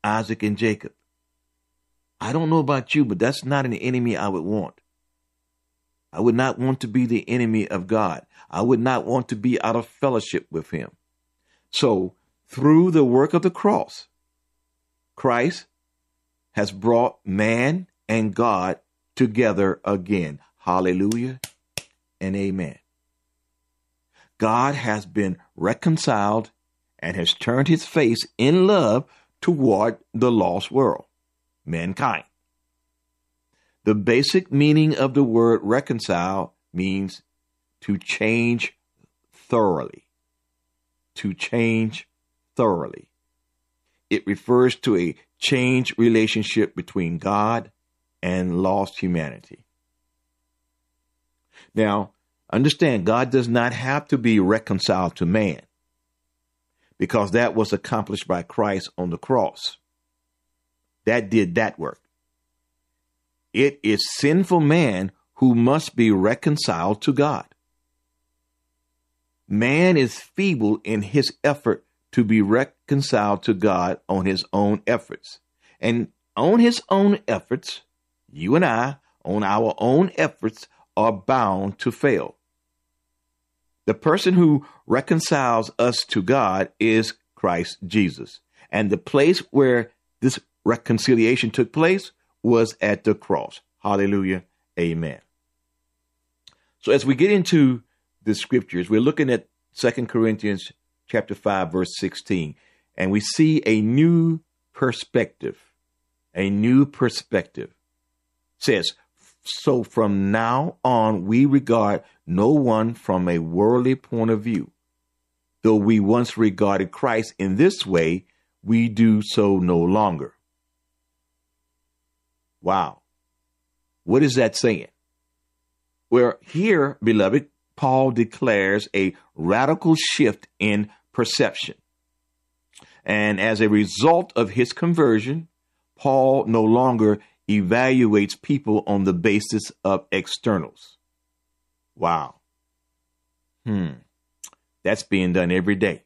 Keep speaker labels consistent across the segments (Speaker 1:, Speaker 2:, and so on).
Speaker 1: Isaac, and Jacob. I don't know about you, but that's not an enemy I would want. I would not want to be the enemy of God. I would not want to be out of fellowship with him. So through the work of the cross, Christ has brought man and God together again. Hallelujah and amen. God has been reconciled and has turned his face in love toward the lost world, mankind. The basic meaning of the word reconcile means to change thoroughly. To change thoroughly. It refers to a changed relationship between God and lost humanity. Now, understand, God does not have to be reconciled to man, because that was accomplished by Christ on the cross. That did that work. It is sinful man who must be reconciled to God. Man is feeble in his effort to be reconciled to God on his own efforts. And on his own efforts, you and I, on our own efforts, are bound to fail. The person who reconciles us to God is Christ Jesus. And the place where this reconciliation took place was at the cross. Hallelujah. Amen. So as we get into the scriptures, we're looking at 2 Corinthians chapter 5, verse 16, and we see a new perspective. A new perspective. It says, so from now on, we regard no one from a worldly point of view. Though we once regarded Christ in this way, we do so no longer. Wow. What is that saying? Well, here, beloved, Paul declares a radical shift in perception. And as a result of his conversion, Paul no longer evaluates people on the basis of externals. Wow. That's being done every day.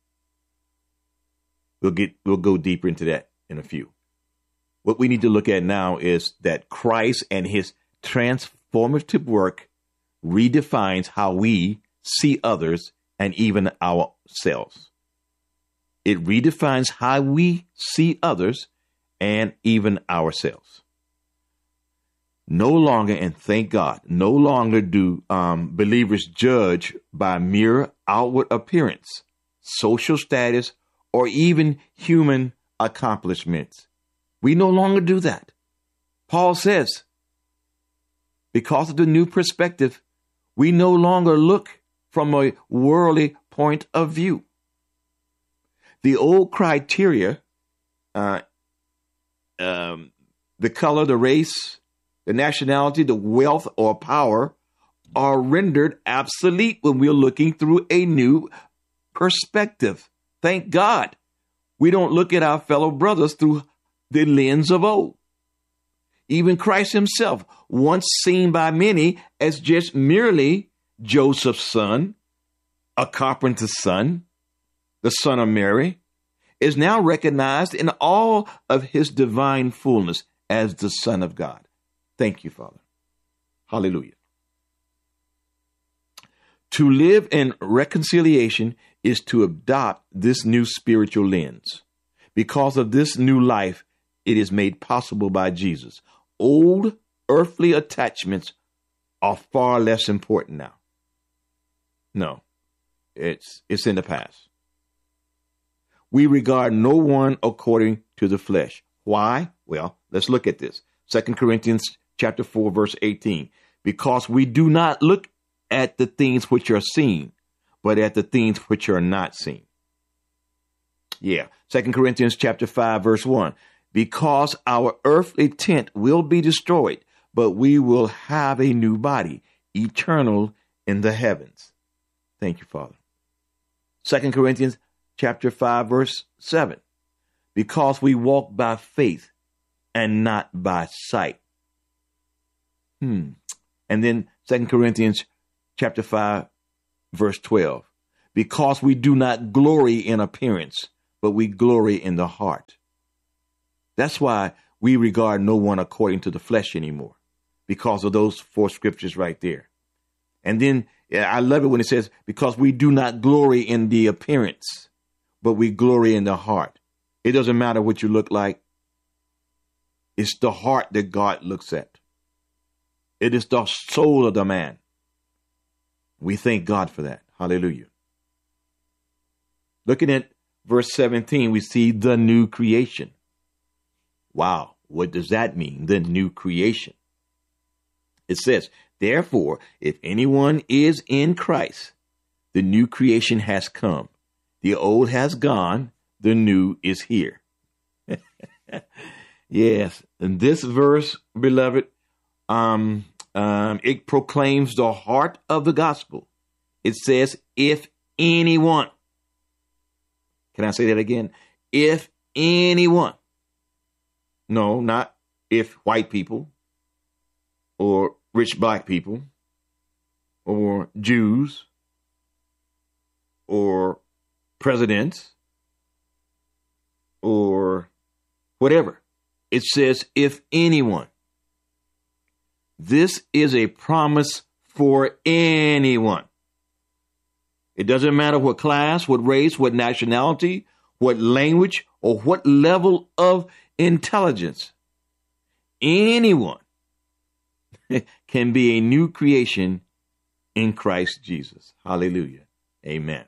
Speaker 1: We'll go deeper into that in a few. What we need to look at now is that Christ and his transformative work redefines how we see others and even ourselves. It redefines how we see others and even ourselves. No longer, and thank God, no longer do believers judge by mere outward appearance, social status, or even human accomplishments. We no longer do that. Paul says, because of the new perspective, we no longer look from a worldly point of view. The old criteria, the color, the race, the nationality, the wealth, or power are rendered obsolete when we're looking through a new perspective. Thank God. We don't look at our fellow brothers through the lens of old. Even Christ himself, once seen by many as just merely Joseph's son, a carpenter's son, the son of Mary, is now recognized in all of his divine fullness as the Son of God. Thank you, Father. Hallelujah. To live in reconciliation is to adopt this new spiritual lens. Because of this new life, it is made possible by Jesus. Old earthly attachments are far less important now. No, it's in the past. We regard no one according to the flesh. Why? Well, let's look at this. 2 Corinthians chapter 4, verse 18. Because we do not look at the things which are seen, but at the things which are not seen. Yeah. 2 Corinthians chapter 5, verse 1. Because our earthly tent will be destroyed, but we will have a new body, eternal in the heavens. Thank you, Father. 2 Corinthians chapter 5, verse 7. Because we walk by faith and not by sight. And then 2 Corinthians chapter 5, verse 12. Because we do not glory in appearance, but we glory in the heart. That's why we regard no one according to the flesh anymore, because of those 4 scriptures right there. And then I love it when it says, because we do not glory in the appearance, but we glory in the heart. It doesn't matter what you look like. It's the heart that God looks at. It is the soul of the man. We thank God for that. Hallelujah. Looking at verse 17, we see the new creation. Wow. What does that mean? The new creation. It says, therefore, if anyone is in Christ, the new creation has come. The old has gone. The new is here. Yes. And this verse, beloved, it proclaims the heart of the gospel. It says, if anyone. Can I say that again? If anyone. No, not if white people or rich black people or Jews or presidents or whatever. It says, if anyone. This is a promise for anyone. It doesn't matter what class, what race, what nationality, what language, or what level of intelligence. Anyone can be a new creation in Christ Jesus. Hallelujah. Amen.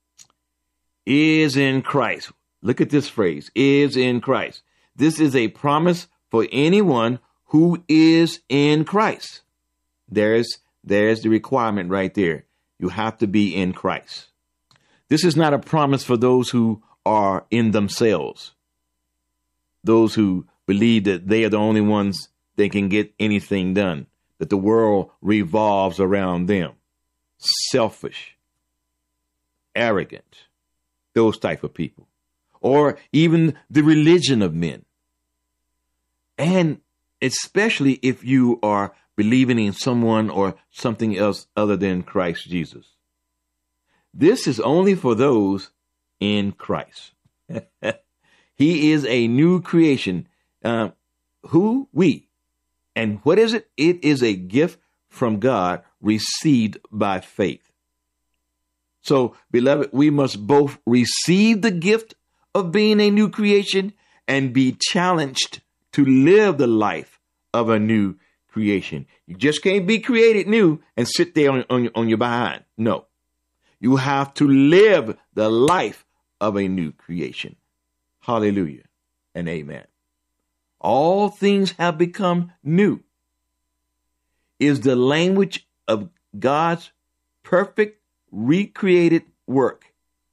Speaker 1: Is in Christ. Look at this phrase, is in Christ. This is a promise for anyone who is in Christ. There's the requirement right there. You have to be in Christ. This is not a promise for those who are in themselves. Those who believe that they are the only ones that can get anything done, that the world revolves around them. Selfish, arrogant, those type of people. Or even the religion of men. And especially if you are believing in someone or something else other than Christ Jesus. This is only for those in Christ. He is a new creation. Who? We. And what is it? It is a gift from God received by faith. So, beloved, we must both receive the gift of being a new creation and be challenged to live the life of a new creation. You just can't be created new and sit there on your behind. No. You have to live the life of a new creation. Hallelujah and amen. All things have become new is the language of God's perfect recreated work.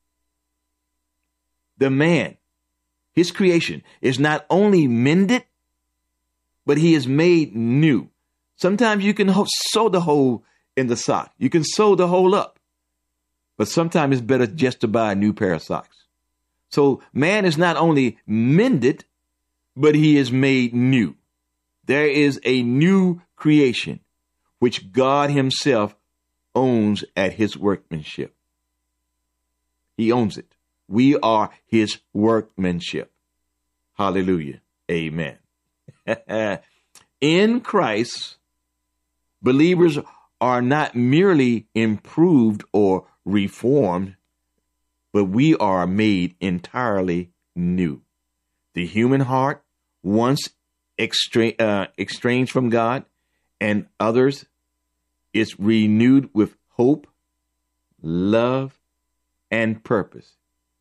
Speaker 1: The man, his creation, is not only mended, but he is made new. Sometimes you can sew the hole in the sock. You can sew the hole up. But sometimes it's better just to buy a new pair of socks. So man is not only mended, but he is made new. There is a new creation, which God himself owns at his workmanship. He owns it. We are his workmanship. Hallelujah. Amen. In Christ, believers are not merely improved or reformed, but we are made entirely new. The human heart, once estranged from God and others, is renewed with hope, love, and purpose.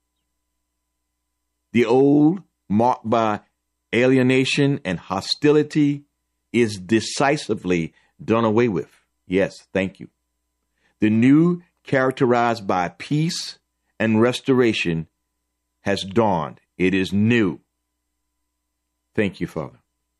Speaker 1: The old, marked by alienation and hostility, is decisively done away with. Yes, thank you. The new, characterized by peace and restoration, has dawned. It is new. Thank you, Father.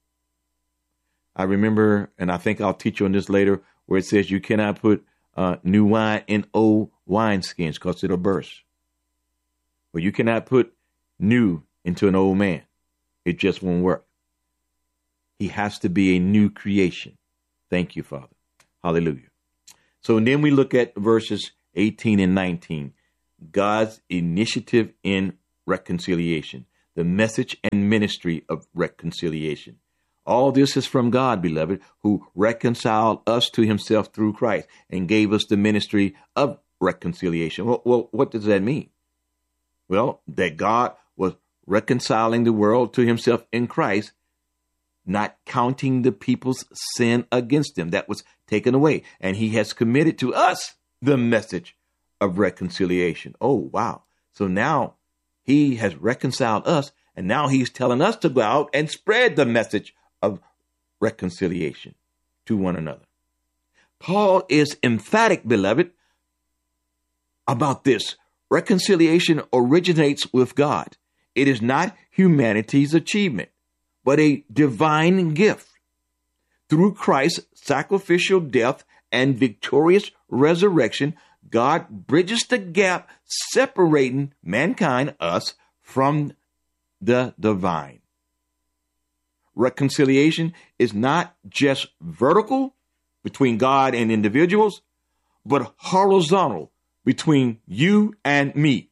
Speaker 1: I remember, and I think I'll teach you on this later, where it says you cannot put new wine in old wineskins because it'll burst. But you cannot put new into an old man. It just won't work. He has to be a new creation. Thank you, Father. Hallelujah. So and then we look at verses 18 and 19. God's initiative in reconciliation. the message and ministry of reconciliation. All this is from God, beloved, who reconciled us to himself through Christ and gave us the ministry of reconciliation. Well, what does that mean? Well, that God was reconciling the world to himself in Christ, not counting the people's sin against them. That was taken away. And he has committed to us the message of reconciliation. Oh, wow. So now he has reconciled us, and now he's telling us to go out and spread the message of reconciliation to one another. Paul is emphatic, beloved, about this. Reconciliation originates with God. It is not humanity's achievement, but a divine gift. Through Christ's sacrificial death and victorious resurrection, God bridges the gap separating mankind, us, from the divine. Reconciliation is not just vertical between God and individuals, but horizontal between you and me.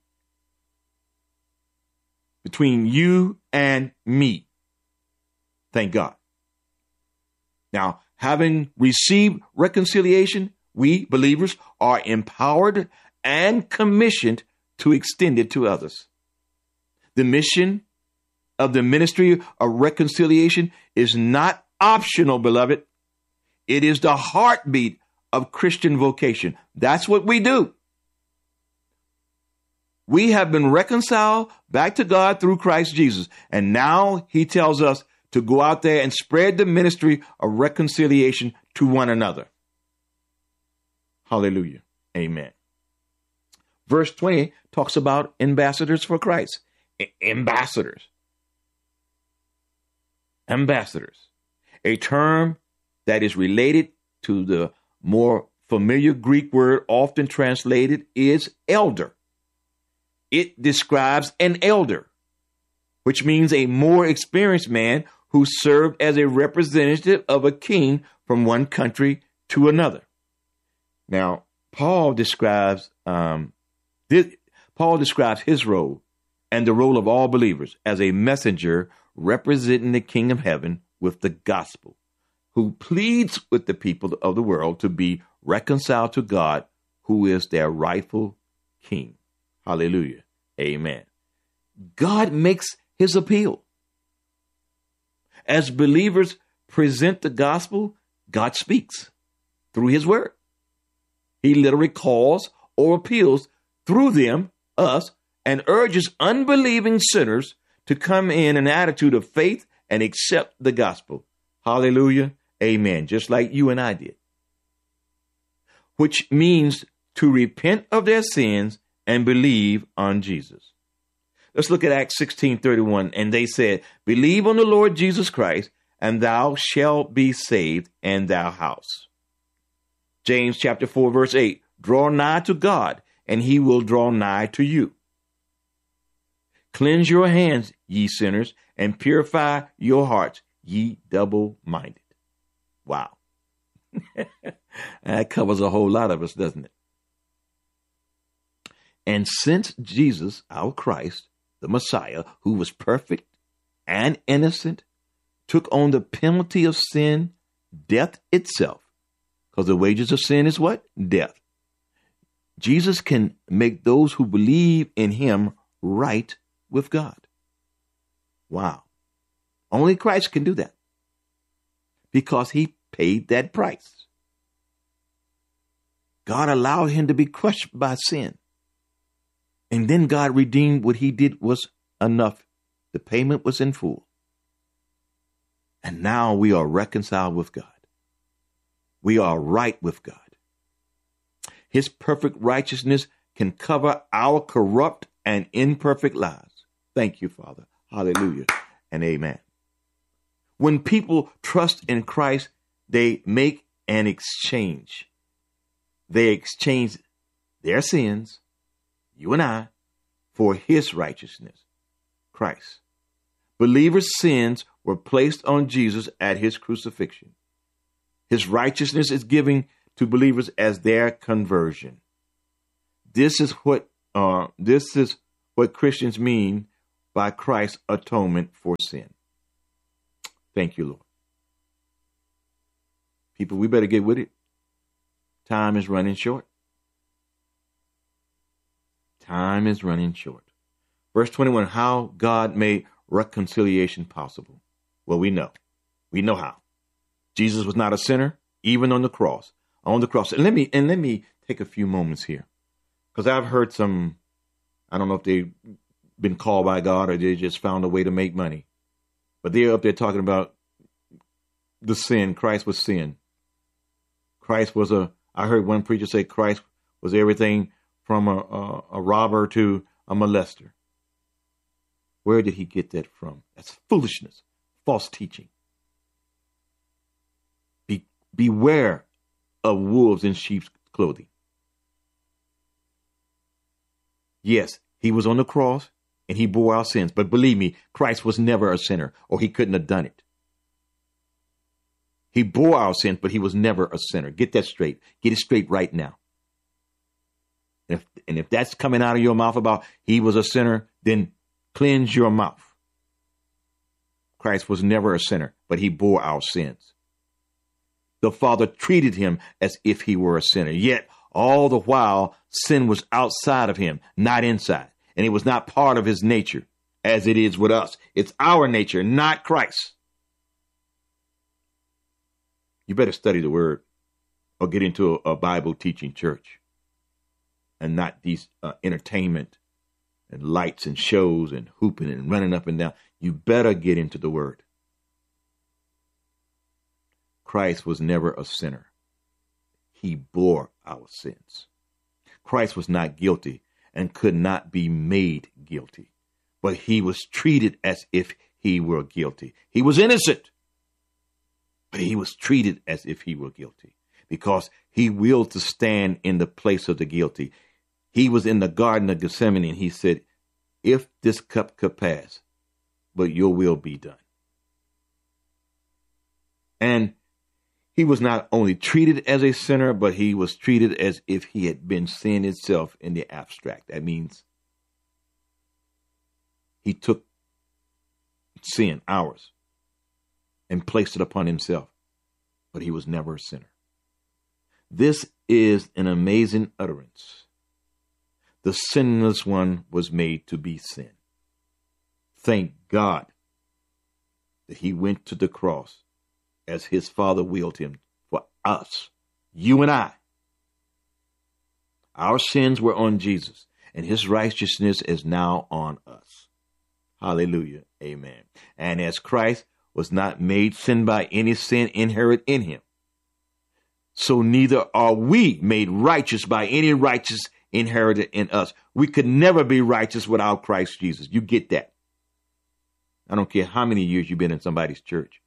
Speaker 1: Between you and me. Thank God. Now, having received reconciliation, we believers are empowered and commissioned to extend it to others. The mission of the ministry of reconciliation is not optional, beloved. It is the heartbeat of Christian vocation. That's what we do. We have been reconciled back to God through Christ Jesus. And now he tells us to go out there and spread the ministry of reconciliation to one another. Hallelujah. Amen. Verse 20 talks about ambassadors for Christ. Ambassadors. Ambassadors. A term that is related to the more familiar Greek word often translated is elder. It describes an elder, which means a more experienced man who served as a representative of a king from one country to another. Now, Paul describes his role and the role of all believers as a messenger representing the King of Heaven with the gospel, who pleads with the people of the world to be reconciled to God, who is their rightful king. Hallelujah. Amen. God makes his appeal. As believers present the gospel, God speaks through his word. He literally calls or appeals through them, us, and urges unbelieving sinners to come in an attitude of faith and accept the gospel. Hallelujah. Amen. Just like you and I did. Which means to repent of their sins and believe on Jesus. Let's look at Acts 16:31. And they said, believe on the Lord Jesus Christ, and thou shalt be saved, and thy house. James chapter 4, verse 8, draw nigh to God, and he will draw nigh to you. Cleanse your hands, ye sinners, and purify your hearts, ye double-minded. Wow. That covers a whole lot of us, doesn't it? And since Jesus, our Christ, the Messiah, who was perfect and innocent, took on the penalty of sin, death itself, because the wages of sin is what? Death. Jesus can make those who believe in him right with God. Wow. Only Christ can do that because he paid that price. God allowed him to be crushed by sin. And then God redeemed what he did was enough. The payment was in full. And now we are reconciled with God. We are right with God. His perfect righteousness can cover our corrupt and imperfect lives. Thank you, Father. Hallelujah and amen. When people trust in Christ, they make an exchange. They exchange their sins, you and I, for his righteousness, Christ. Believers' sins were placed on Jesus at his crucifixion. His righteousness is given to believers as their conversion. This is what Christians mean by Christ's atonement for sin. Thank you, Lord. People, we better get with it. Time is running short. Time is running short. Verse 21, how God made reconciliation possible. Well, we know. We know how. Jesus was not a sinner, even on the cross. On the cross. And let me take a few moments here. Because I've heard some, I don't know if they've been called by God or they just found a way to make money. But they're up there talking about the sin. Christ was sin. Christ was I heard one preacher say Christ was everything from a robber to a molester. Where did he get that from? That's foolishness, false teaching. Beware of wolves in sheep's clothing. Yes, he was on the cross and he bore our sins. But believe me, Christ was never a sinner, or he couldn't have done it. He bore our sins, but he was never a sinner. Get that straight. Get it straight right now. And if that's coming out of your mouth about he was a sinner, then cleanse your mouth. Christ was never a sinner, but he bore our sins. The Father treated him as if he were a sinner. Yet, all the while, sin was outside of him, not inside. And it was not part of his nature, as it is with us. It's our nature, not Christ. You better study the word or get into a Bible teaching church and not these entertainment and lights and shows and hooping and running up and down. You better get into the word. Christ was never a sinner. He bore our sins. Christ was not guilty and could not be made guilty, but he was treated as if he were guilty. He was innocent, but he was treated as if he were guilty because he willed to stand in the place of the guilty. He was in the Garden of Gethsemane and he said, if this cup could pass, but your will be done. And he was not only treated as a sinner, but he was treated as if he had been sin itself in the abstract. That means he took sin, ours, and placed it upon himself, but he was never a sinner. This is an amazing utterance. The sinless one was made to be sin. Thank God that he went to the cross as his Father willed him for us, you and I. Our sins were on Jesus, and his righteousness is now on us. Hallelujah. Amen. And as Christ was not made sin by any sin inherent in him, so neither are we made righteous by any righteous inherited in us. We could never be righteous without Christ Jesus. You get that? I don't care how many years you've been in somebody's church.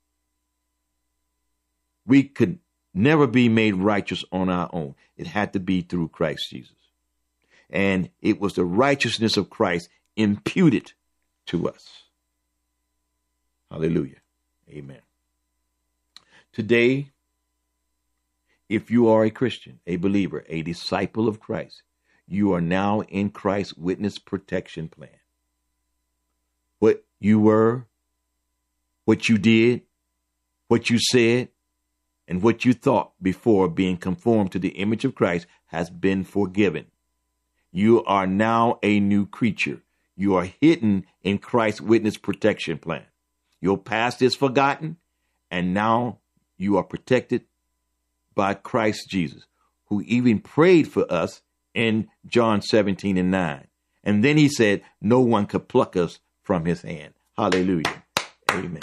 Speaker 1: We could never be made righteous on our own. It had to be through Christ Jesus. And it was the righteousness of Christ imputed to us. Hallelujah. Amen. Today, if you are a Christian, a believer, a disciple of Christ, you are now in Christ's witness protection plan. What you were, what you did, what you said, and what you thought before being conformed to the image of Christ has been forgiven. You are now a new creature. You are hidden in Christ's witness protection plan. Your past is forgotten, and now you are protected by Christ Jesus, who even prayed for us in John 17:9. And then he said, no one could pluck us from his hand. Hallelujah. Amen.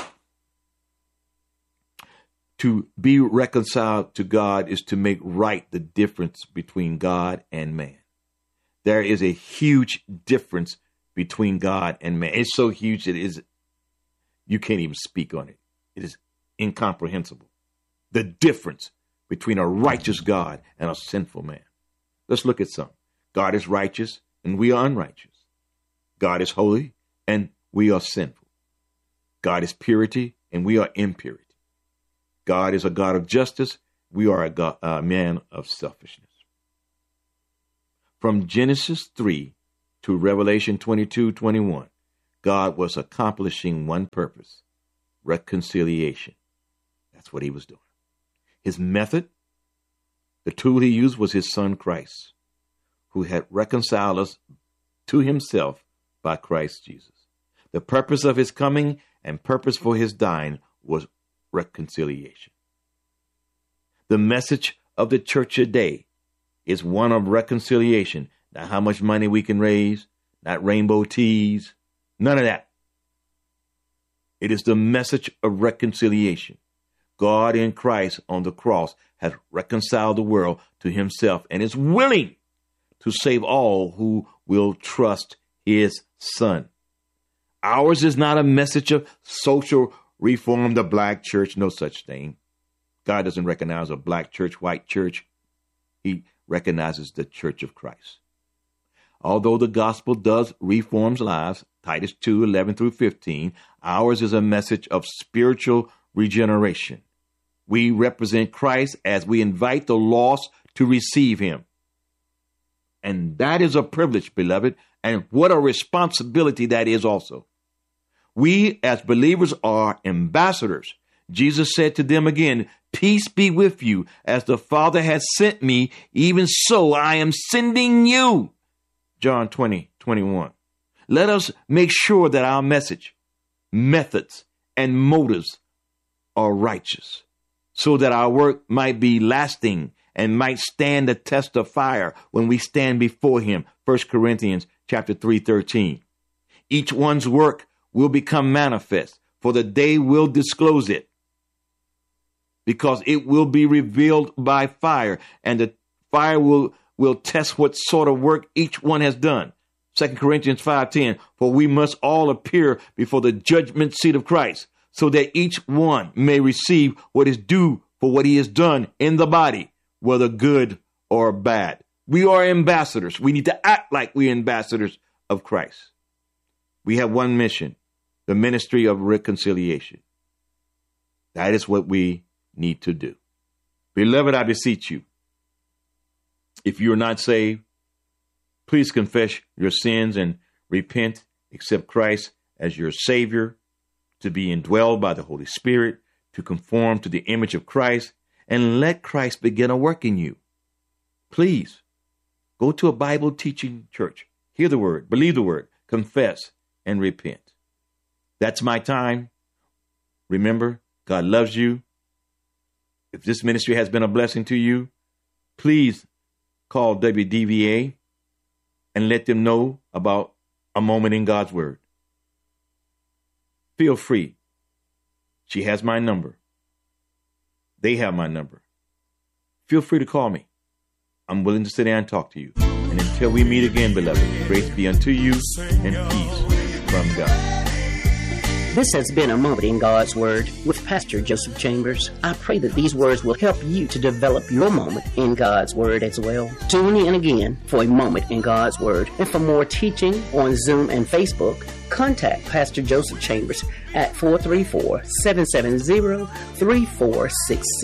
Speaker 1: To be reconciled to God is to make right the difference between God and man. There is a huge difference between God and man. It's so huge that you can't even speak on it. It is incomprehensible. The difference between a righteous God and a sinful man. Let's look at some. God is righteous and we are unrighteous. God is holy and we are sinful. God is purity and we are impurity. God is a God of justice. We are a man of selfishness. From Genesis 3 to Revelation 22:21, God was accomplishing one purpose: reconciliation. That's what he was doing. His method, the tool he used, was his son Christ, who had reconciled us to himself by Christ Jesus. The purpose of his coming and purpose for his dying was reconciliation. The message of the church today is one of reconciliation. Not how much money we can raise, not rainbow teas, none of that. It is the message of reconciliation. God in Christ on the cross has reconciled the world to himself and is willing to save all who will trust his son. Ours is not a message of social reform, the black church, no such thing. God doesn't recognize a black church, white church. He recognizes the church of Christ. Although the gospel does reform lives, Titus 2:11-15, ours is a message of spiritual regeneration. We represent Christ as we invite the lost to receive him. And that is a privilege, beloved, and what a responsibility that is also. We as believers are ambassadors. Jesus said to them again, "Peace be with you. As the Father has sent me, even so I am sending you." John 20:21. Let us make sure that our message, methods, and motives are righteous, so that our work might be lasting and might stand the test of fire when we stand before him. 1 Corinthians chapter 3:13. Each one's work will become manifest, for the day will disclose it, because it will be revealed by fire, and the fire will test what sort of work each one has done. 2 Corinthians 5:10, for we must all appear before the judgment seat of Christ, so that each one may receive what is due for what he has done in the body, whether good or bad. We are ambassadors. We need to act like we're ambassadors of Christ. We have one mission, the ministry of reconciliation. That is what we need to do. Beloved, I beseech you, if you are not saved, please confess your sins and repent, accept Christ as your Savior, to be indwelled by the Holy Spirit, to conform to the image of Christ, and let Christ begin a work in you. Please go to a Bible teaching church, hear the word, believe the word, confess, and repent. That's my time. Remember, God loves you. If this ministry has been a blessing to you, please call WDVA and let them know about A Moment in God's Word. Feel free. She has my number. They have my number. Feel free to call me. I'm willing to sit down and talk to you. And until we meet again, beloved, grace be unto you and peace from God.
Speaker 2: This has been A Moment in God's Word with Pastor Joseph Chambers. I pray that these words will help you to develop your moment in God's Word as well. Tune in again for A Moment in God's Word. And for more teaching on Zoom and Facebook, contact Pastor Joseph Chambers at 434-770-3466.